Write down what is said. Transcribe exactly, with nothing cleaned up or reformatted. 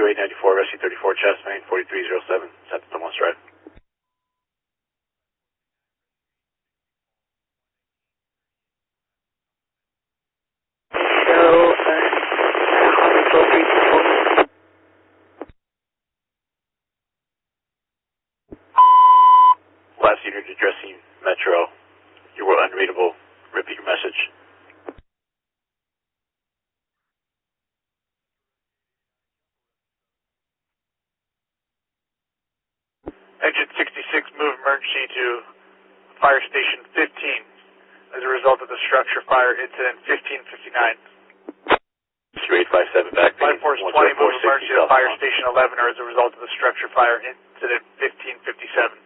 zero eight nine four, rescue thirty-four, chest main, forty-three oh seven, sent to Tomas Drive. Last unit addressing Metro. You were unreadable. Repeat your message. Engine sixty-six, move emergency to fire station fifteen as a result of the structure fire incident fifteen fifty-nine. Q eight five seven back. Flight Force twenty, move emergency to fire station eleven or as a result of the structure fire incident fifteen fifty-seven.